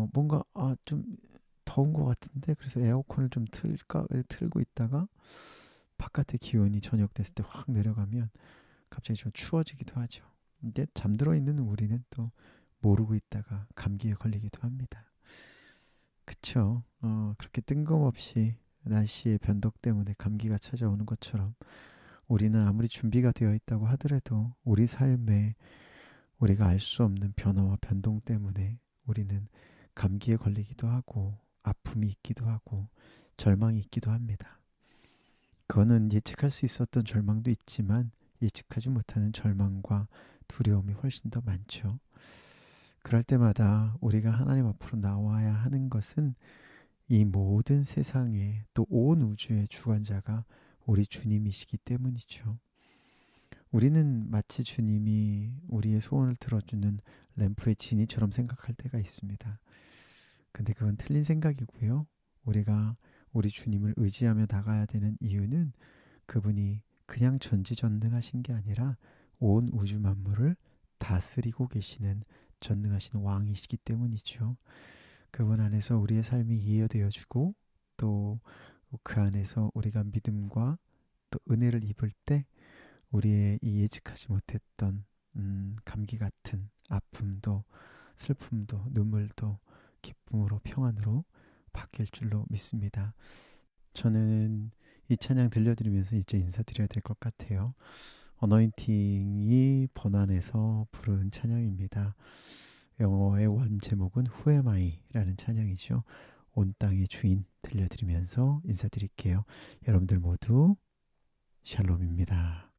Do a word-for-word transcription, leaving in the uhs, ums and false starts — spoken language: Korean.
뭔가 아, 좀 더운 것 같은데 그래서 에어컨을 좀 틀까 틀고 있다가 바깥의 기온이 저녁 됐을 때 확 내려가면 갑자기 좀 추워지기도 하죠. 이제 잠들어 있는 우리는 또 모르고 있다가 감기에 걸리기도 합니다. 그쵸? 어, 그렇게 뜬금없이 날씨의 변동 때문에 감기가 찾아오는 것처럼 우리는 아무리 준비가 되어 있다고 하더라도 우리 삶에 우리가 알 수 없는 변화와 변동 때문에 우리는 감기에 걸리기도 하고 아픔이 있기도 하고 절망이 있기도 합니다. 그거는 예측할 수 있었던 절망도 있지만 예측하지 못하는 절망과 두려움이 훨씬 더 많죠. 그럴 때마다 우리가 하나님 앞으로 나와야 하는 것은 이 모든 세상에 또 온 우주의 주관자가 우리 주님이시기 때문이죠. 우리는 마치 주님이 우리의 소원을 들어주는 램프의 지니처럼 생각할 때가 있습니다. 근데 그건 틀린 생각이고요. 우리가 우리 주님을 의지하며 나가야 되는 이유는 그분이 그냥 전지전능하신 게 아니라 온 우주 만물을 다스리고 계시는 전능하신 왕이시기 때문이죠. 그분 안에서 우리의 삶이 이해되어지고 또 그 안에서 우리가 믿음과 또 은혜를 입을 때 우리의 이 예측하지 못했던 음, 감기 같은 아픔도 슬픔도 눈물도 기쁨으로 평안으로 바뀔 줄로 믿습니다. 저는 이 찬양 들려드리면서 이제 인사드려야 될 것 같아요. 어너인팅이 번안해서 부른 찬양입니다. 영어의 원 제목은 Who am I라는 찬양이죠. 온 땅의 주인 들려드리면서 인사드릴게요. 여러분들 모두 샬롬입니다.